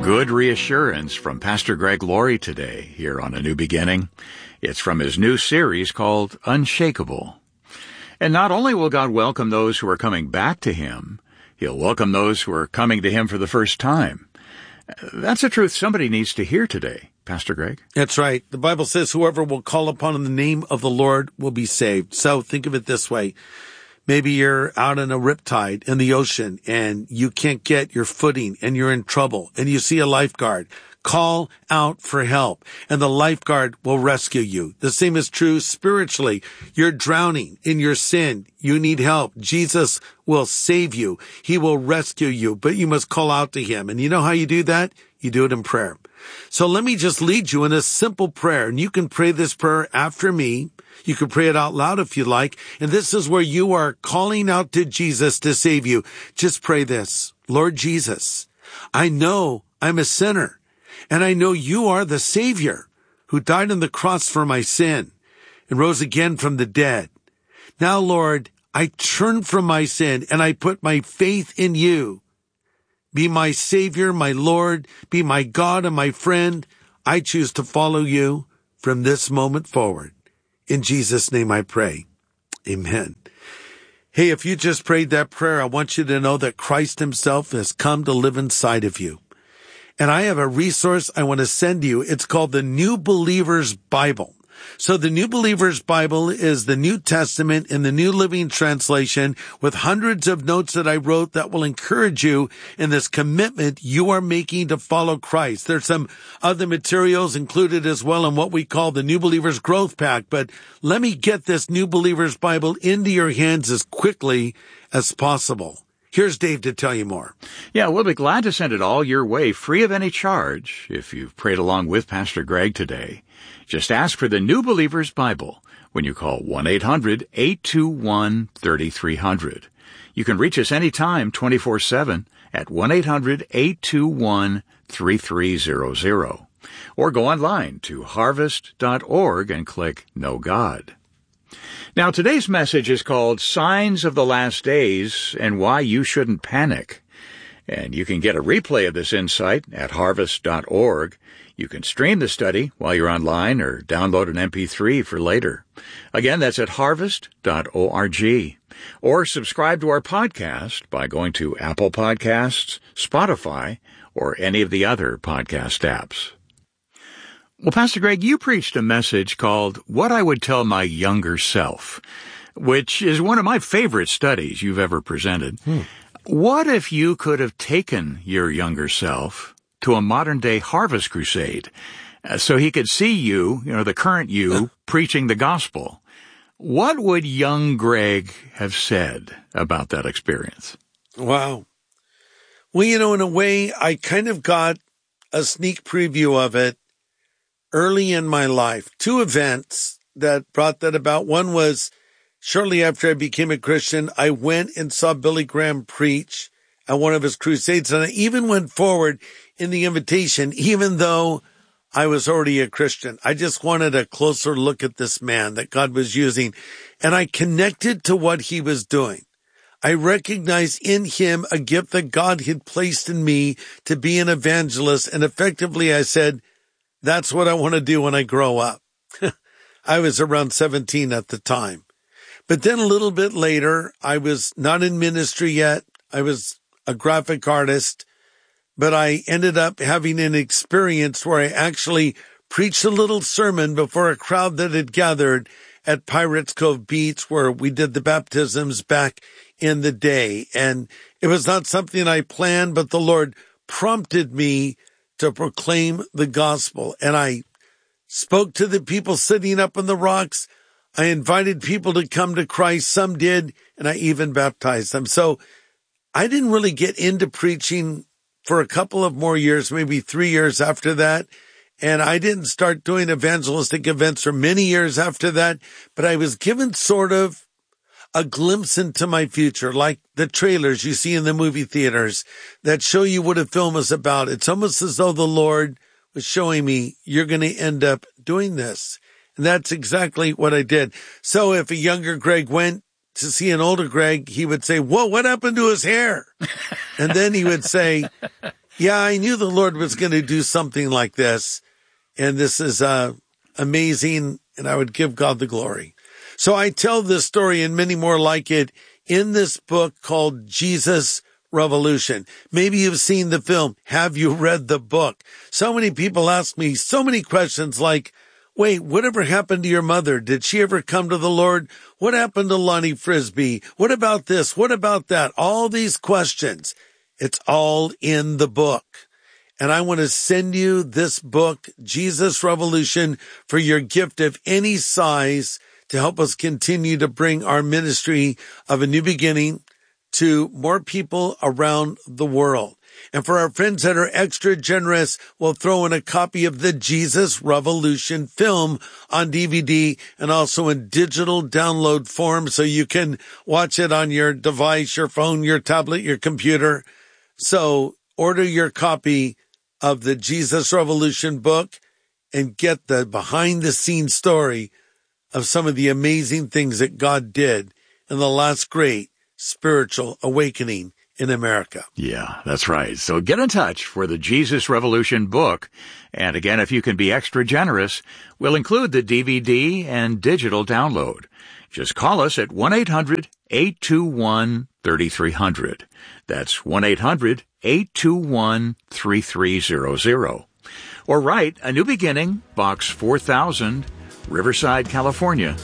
Good reassurance from Pastor Greg Laurie today here on A New Beginning. It's from his new series called Unshakable. And not only will God welcome those who are coming back to Him, He'll welcome those who are coming to Him for the first time. That's a truth somebody needs to hear today. Pastor Greg? That's right. The Bible says whoever will call upon the name of the Lord will be saved. So think of it this way. Maybe you're out in a riptide in the ocean and you can't get your footing and you're in trouble and you see a lifeguard. Call out for help and the lifeguard will rescue you. The same is true spiritually. You're drowning in your sin. You need help. Jesus will save you. He will rescue you, but you must call out to Him. And you know how you do that? You do it in prayer. So let me just lead you in a simple prayer, and you can pray this prayer after me. You can pray it out loud if you like, and this is where you are calling out to Jesus to save you. Just pray this. Lord Jesus, I know I'm a sinner, and I know you are the Savior who died on the cross for my sin and rose again from the dead. Now, Lord, I turn from my sin, and I put my faith in you. Be my Savior, my Lord, be my God and my friend. I choose to follow you from this moment forward. In Jesus' name I pray. Amen. Hey, if you just prayed that prayer, I want you to know that Christ Himself has come to live inside of you. And I have a resource I want to send you. It's called the New Believer's Bible. So the New Believer's Bible is the New Testament in the New Living Translation with hundreds of notes that I wrote that will encourage you in this commitment you are making to follow Christ. There's some other materials included as well in what we call the New Believer's Growth Pack, but let me get this New Believer's Bible into your hands as quickly as possible. Here's Dave to tell you more. Yeah, we'll be glad to send it all your way, free of any charge, if you've prayed along with Pastor Greg today. Just ask for the New Believer's Bible when you call 1-800-821-3300. You can reach us anytime, 24/7, at 1-800-821-3300. Or go online to harvest.org and click Know God. Now, today's message is called Signs of the Last Days and Why You Shouldn't Panic. And you can get a replay of this insight at harvest.org. You can stream the study while you're online or download an MP3 for later. Again, that's at harvest.org. Or subscribe to our podcast by going to Apple Podcasts, Spotify, or any of the other podcast apps. Well, Pastor Greg, you preached a message called What I Would Tell My Younger Self, which is one of my favorite studies you've ever presented. What if you could have taken your younger self to a modern-day harvest crusade so he could see you, the current you, preaching the gospel? What would young Greg have said about that experience? Wow. Well, in a way, I kind of got a sneak preview of it early in my life. Two events that brought that about. One was shortly after I became a Christian, I went and saw Billy Graham preach at one of his crusades, and I even went forward in the invitation, even though I was already a Christian. I just wanted a closer look at this man that God was using, and I connected to what he was doing. I recognized in him a gift that God had placed in me to be an evangelist, and effectively I said, that's what I want to do when I grow up. I was around 17 at the time. But then a little bit later, I was not in ministry yet. I was a graphic artist, but I ended up having an experience where I actually preached a little sermon before a crowd that had gathered at Pirates Cove Beach where we did the baptisms back in the day. And it was not something I planned, but the Lord prompted me to proclaim the gospel. And I spoke to the people sitting up on the rocks. I invited people to come to Christ. Some did, and I even baptized them. So I didn't really get into preaching for a couple of more years, maybe 3 years after that. And I didn't start doing evangelistic events for many years after that, but I was given sort of a glimpse into my future, like the trailers you see in the movie theaters that show you what a film is about. It's almost as though the Lord was showing me, you're going to end up doing this. And that's exactly what I did. So if a younger Greg went to see an older Greg, he would say, whoa, what happened to his hair? And then he would say, Yeah, I knew the Lord was going to do something like this. And this is amazing, and I would give God the glory. So I tell this story and many more like it in this book called Jesus Revolution. Maybe you've seen the film. Have you read the book? So many people ask me so many questions like, wait, whatever happened to your mother? Did she ever come to the Lord? What happened to Lonnie Frisbee? What about this? What about that? All these questions. It's all in the book. And I want to send you this book, Jesus Revolution, for your gift of any size to help us continue to bring our ministry of a new beginning to more people around the world. And for our friends that are extra generous, we'll throw in a copy of the Jesus Revolution film on DVD and also in digital download form so you can watch it on your device, your phone, your tablet, your computer. So order your copy of the Jesus Revolution book and get the behind-the-scenes story of some of the amazing things that God did in the last great spiritual awakening in America. Yeah, that's right. So get in touch for the Jesus Revolution book. And again, if you can be extra generous, we'll include the DVD and digital download. Just call us at 1-800-821-3300. That's 1-800-821-3300. Or write A New Beginning, Box 4000, Riverside, California,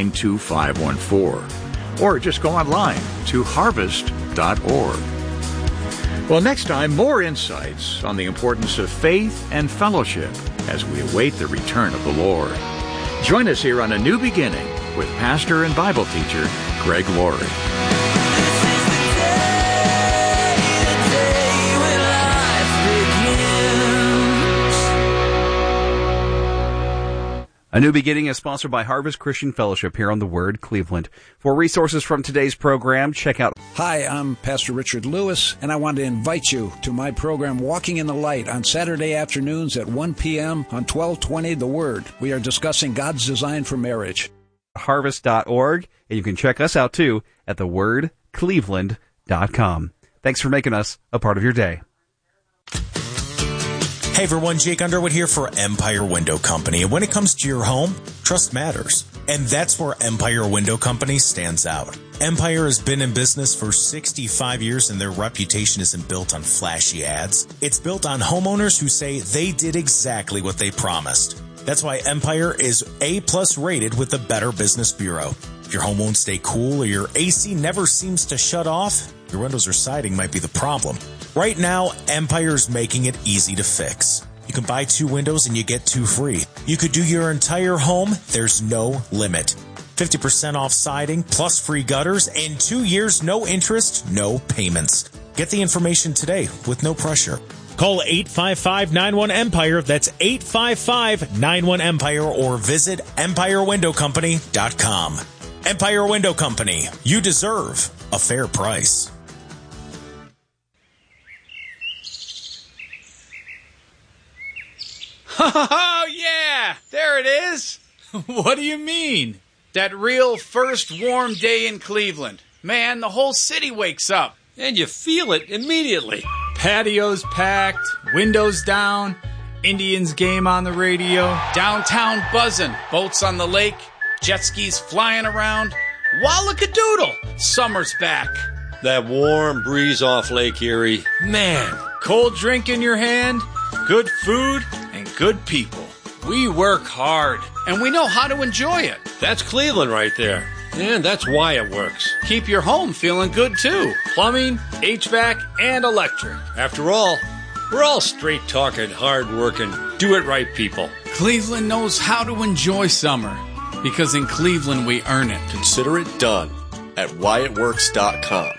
92514. Or just go online to harvest.org. Well, next time, more insights on the importance of faith and fellowship as we await the return of the Lord. Join us here on A New Beginning with pastor and Bible teacher Greg Laurie. A New Beginning is sponsored by Harvest Christian Fellowship here on The Word, Cleveland. For resources from today's program, check out... Hi, I'm Pastor Richard Lewis, and I want to invite you to my program, Walking in the Light, on Saturday afternoons at 1 p.m. on 1220 The Word. We are discussing God's design for marriage. Harvest.org, and you can check us out, too, at thewordcleveland.com. Thanks for making us a part of your day. Hey everyone, Jake Underwood here for Empire Window Company. And when it comes to your home, trust matters. And that's where Empire Window Company stands out. Empire has been in business for 65 years and their reputation isn't built on flashy ads. It's built on homeowners who say they did exactly what they promised. That's why Empire is A+ rated with the Better Business Bureau. If your home won't stay cool or your AC never seems to shut off, your windows or siding might be the problem. Right now, Empire's making it easy to fix. You can buy 2 windows and you get 2 free. You could do your entire home, there's no limit. 50% off siding, plus free gutters, and 2 years, no interest, no payments. Get the information today with no pressure. Call 855-91-EMPIRE, that's 855-91-EMPIRE, or visit EmpireWindowCompany.com. Empire Window Company, you deserve a fair price. Oh, yeah, there it is. What do you mean? That real first warm day in Cleveland. Man, the whole city wakes up. And you feel it immediately. Patios packed, windows down, Indians game on the radio, downtown buzzing, boats on the lake, jet skis flying around. Wallakadoodle, summer's back. That warm breeze off Lake Erie. Man, cold drink in your hand, good food, and good people. We work hard, and we know how to enjoy it. That's Cleveland right there. And that's why it works. Keep your home feeling good, too. Plumbing, HVAC, and electric. After all, we're all straight-talking, hard-working, do-it-right people. Cleveland knows how to enjoy summer, because in Cleveland we earn it. Consider it done at whyitworks.com.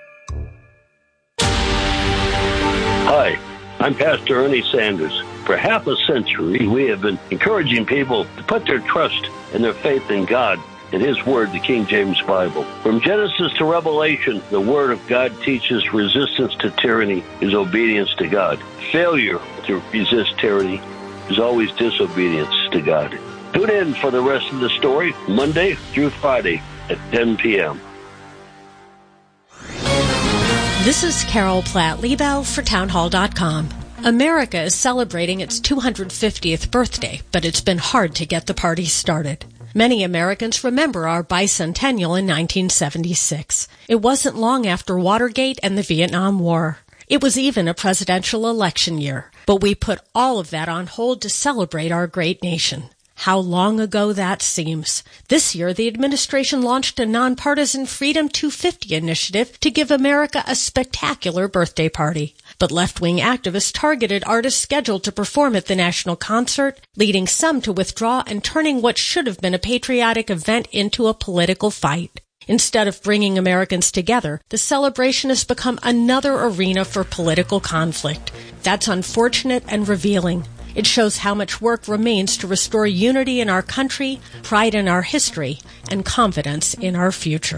Hi, I'm Pastor Ernie Sanders. For half a century, we have been encouraging people to put their trust and their faith in God and His Word, the King James Bible. From Genesis to Revelation, the Word of God teaches resistance to tyranny is obedience to God. Failure to resist tyranny is always disobedience to God. Tune in for the rest of the story, Monday through Friday at 10 p.m. This is Carol Platt-Liebau for townhall.com. America is celebrating its 250th birthday, but it's been hard to get the party started. Many Americans remember our bicentennial in 1976. It wasn't long after Watergate and the Vietnam War. It was even a presidential election year, but we put all of that on hold to celebrate our great nation. How long ago that seems. This year, the administration launched a nonpartisan Freedom 250 initiative to give America a spectacular birthday party. But left-wing activists targeted artists scheduled to perform at the national concert, leading some to withdraw and turning what should have been a patriotic event into a political fight. Instead of bringing Americans together, the celebration has become another arena for political conflict. That's unfortunate and revealing. It shows how much work remains to restore unity in our country, pride in our history, and confidence in our future.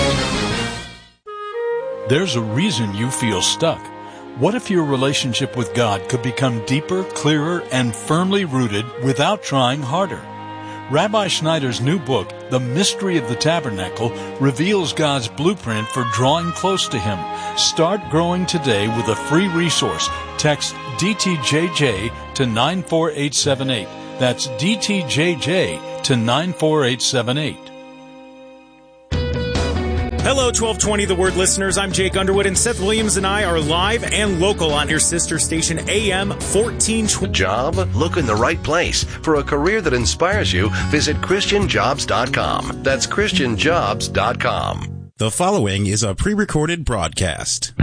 There's a reason you feel stuck. What if your relationship with God could become deeper, clearer, and firmly rooted without trying harder? Rabbi Schneider's new book, The Mystery of the Tabernacle, reveals God's blueprint for drawing close to Him. Start growing today with a free resource. Text DTJJ to 94878. That's DTJJ to 94878. Hello, 1220 The Word listeners. I'm Jake Underwood, and Seth Williams and I are live and local on your sister station, AM 1420. Job? Look in the right place. For a career that inspires you, visit ChristianJobs.com. That's ChristianJobs.com. The following is a pre-recorded broadcast.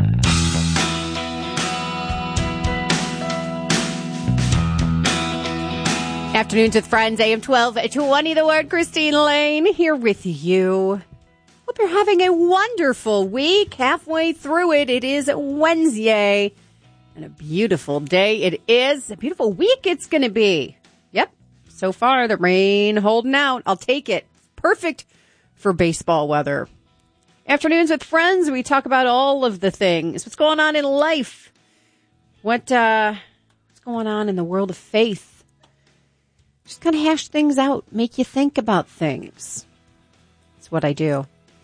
Afternoons with Friends, AM 1220 The Word. Christine Lane here with you. Hope you're having a wonderful week. Halfway through it, it is Wednesday. And a beautiful day it is. A beautiful week it's going to be. Yep. So far, the rain holding out. I'll take it. Perfect for baseball weather. Afternoons with Friends, we talk about all of the things. What's going on in life? What's going on in the world of faith? Just kind of hash things out. Make you think about things. That's what I do.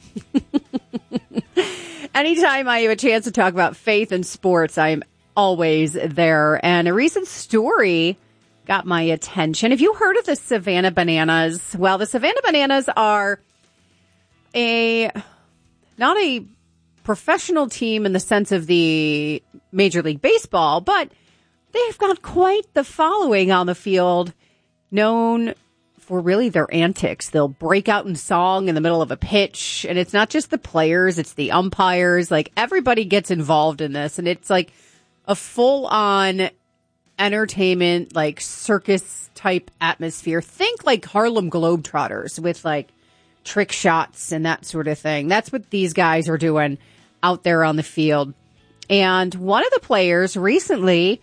Anytime I have a chance to talk about faith and sports, I'm always there. And a recent story got my attention. Have you heard of the Savannah Bananas? Well, the Savannah Bananas are not a professional team in the sense of the Major League Baseball, but they've got quite the following on the field, known for really their antics. They'll break out in song in the middle of a pitch, and it's not just the players, it's the umpires. Like, everybody gets involved in this, and it's like a full-on entertainment, like circus type atmosphere. Think like Harlem Globetrotters with like trick shots and that sort of thing. That's what these guys are doing out there on the field. And one of the players recently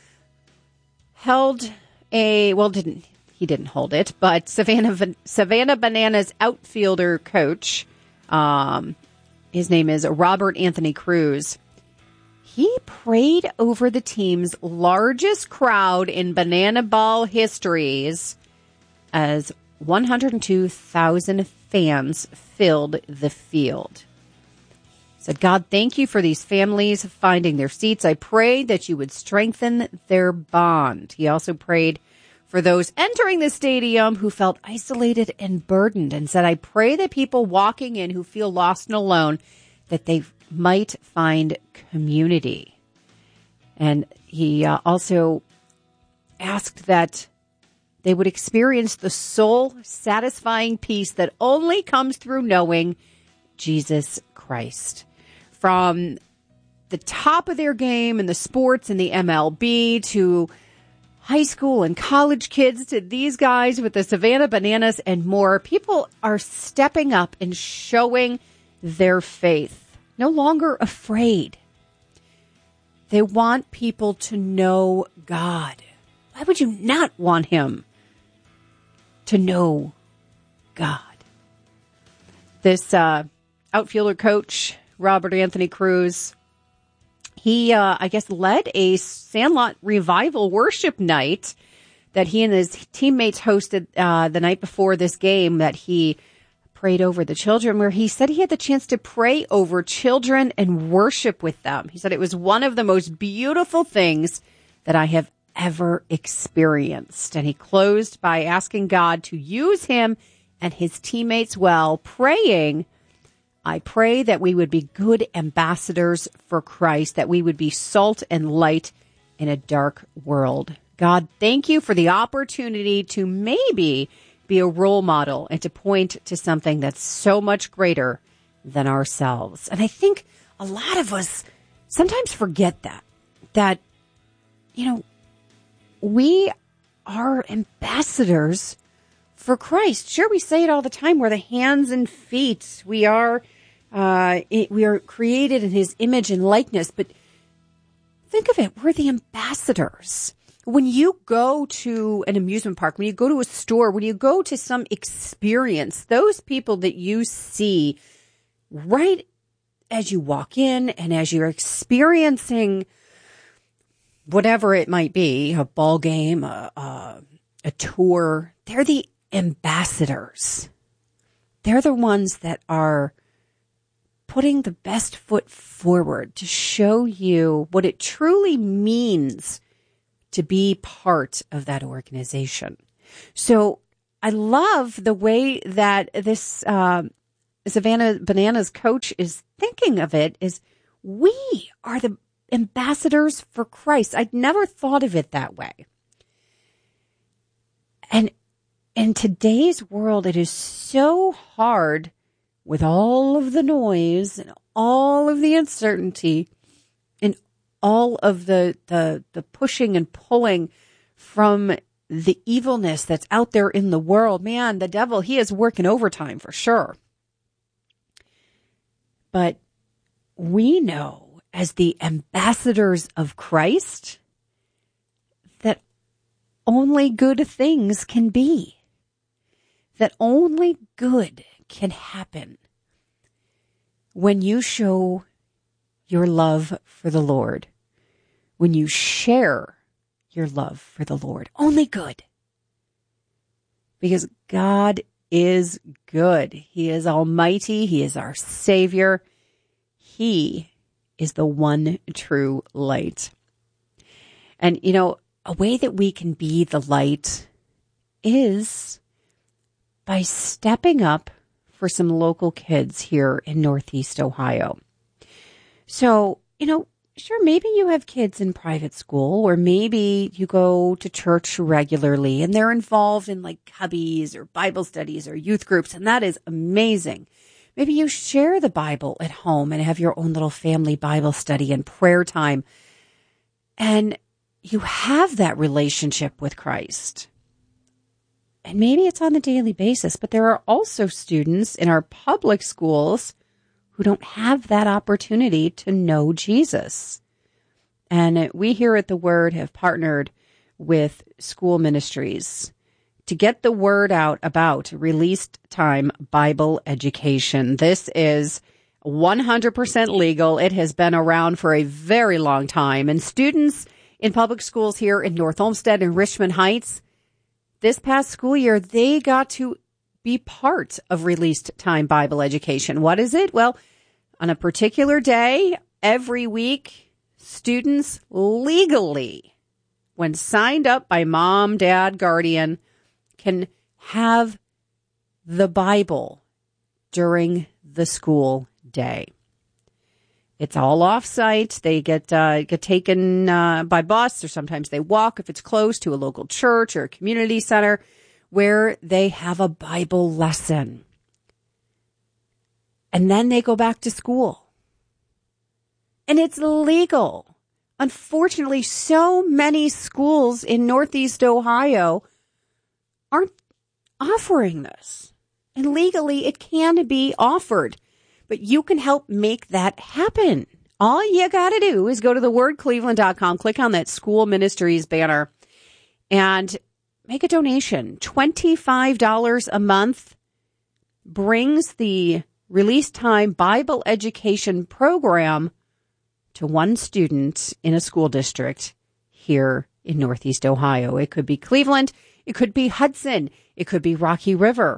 held he didn't hold it, but Savannah Bananas outfielder coach, his name is Robert Anthony Cruz. He prayed over the team's largest crowd in banana ball histories as 102,000 fans filled the field. He said, God, thank you for these families finding their seats. I pray that you would strengthen their bond. He also prayed for those entering the stadium who felt isolated and burdened, and said, I pray that people walking in who feel lost and alone, that they might find community. And he also asked that they would experience the soul-satisfying peace that only comes through knowing Jesus Christ. From the top of their game in the sports and the MLB to high school and college kids to these guys with the Savannah Bananas and more, people are stepping up and showing their faith. No longer afraid. They want people to know God. Why would you not want him to know God? This outfielder coach, Robert Anthony Cruz, he, I guess, led a Sandlot Revival worship night that he and his teammates hosted the night before this game that he prayed over the children, where he said he had the chance to pray over children and worship with them. He said it was one of the most beautiful things that I have ever experienced. And he closed by asking God to use him and his teammates well, praying, I pray that we would be good ambassadors for Christ, that we would be salt and light in a dark world. God, thank you for the opportunity to maybe be a role model and to point to something that's so much greater than ourselves. And I think a lot of us sometimes forget that, you know, we are ambassadors for Christ. Sure, we say it all the time. We're the hands and feet. We are created in his image and likeness. But think of it. We're the ambassadors. When you go to an amusement park, when you go to a store, when you go to some experience, those people that you see right as you walk in and as you're experiencing whatever it might be, a ball game, a tour, they're the ambassadors. They're the ones that are putting the best foot forward to show you what it truly means to be part of that organization. So I love the way that this Savannah Bananas coach is thinking of it, is we are the ambassadors for Christ. I'd never thought of it that way. And in today's world, it is so hard with all of the noise and all of the uncertainty and all of the pushing and pulling from the evilness that's out there in the world. Man, the devil, he is working overtime for sure. But we know as the ambassadors of Christ that only good things can be, that only good can happen when you show your love for the Lord, when you share your love for the Lord. Only good. Because God is good. He is almighty. He is our Savior. He is the one true light. And, you know, a way that we can be the light is by stepping up for some local kids here in Northeast Ohio. So, you know, sure, maybe you have kids in private school, or maybe you go to church regularly and they're involved in like cubbies or Bible studies or youth groups, and that is amazing. Maybe you share the Bible at home and have your own little family Bible study and prayer time, and you have that relationship with Christ. And maybe it's on a daily basis, but there are also students in our public schools who don't have that opportunity to know Jesus. And we here at The Word have partnered with school ministries to get the word out about released time Bible education. This is 100% legal. It has been around for a very long time. And students in public schools here in North Olmsted and Richmond Heights, this past school year, they got to be part of released time Bible education. What is it? Well, on a particular day, every week, students legally, when signed up by mom, dad, guardian, can have the Bible during the school day. It's all off-site. They get taken by bus, or sometimes they walk if it's close to a local church or a community center where they have a Bible lesson. And then they go back to school. And it's legal. Unfortunately, so many schools in Northeast Ohio aren't offering this. And legally, it can be offered. But you can help make that happen. All you got to do is go to thewordcleveland.com, click on that school ministries banner, and make a donation. $25 a month brings the Release Time Bible Education Program to one student in a school district here in Northeast Ohio. It could be Cleveland. It could be Hudson. It could be Rocky River.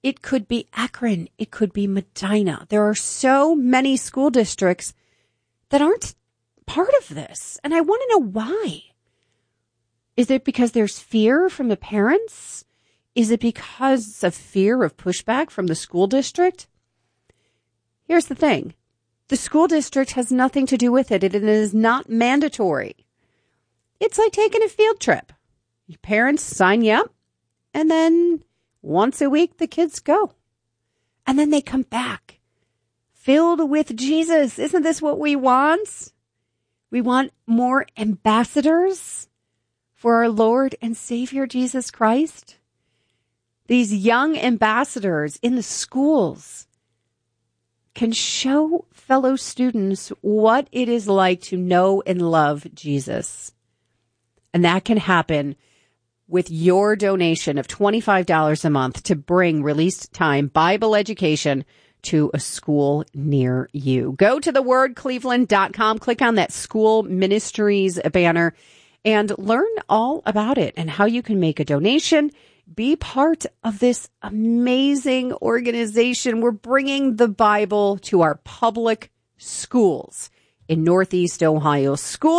It could be Akron. It could be Medina. There are so many school districts that aren't part of this. And I want to know why. Is it because there's fear from the parents? Is it because of fear of pushback from the school district? Here's the thing. The school district has nothing to do with it. It is not mandatory. It's like taking a field trip. Your parents sign you up, and then once a week the kids go. And then they come back filled with Jesus. Isn't this what we want? We want more ambassadors for our Lord and Savior Jesus Christ. These young ambassadors in the schools can show fellow students what it is like to know and love Jesus. And that can happen with your donation of $25 a month to bring Released Time Bible education to a school near you. Go to thewordcleveland.com, click on that school ministries banner, and learn all about it and how you can make a donation. Be part of this amazing organization. We're bringing the Bible to our public schools in Northeast Ohio.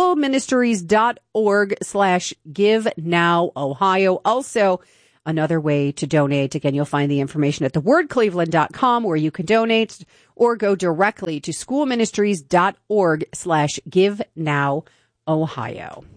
Schoolministries.org/GiveNowOhio. Also, another way to donate. Again, you'll find the information at thewordcleveland.com where you can donate, or go directly to schoolministries.org/GiveNowOhio.